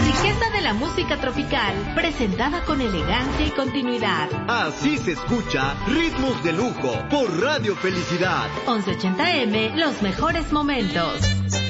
riqueza de la música tropical, presentada con elegancia y continuidad. Así se escucha Ritmos de Lujo por Radio Felicidad. 1180M, los mejores momentos.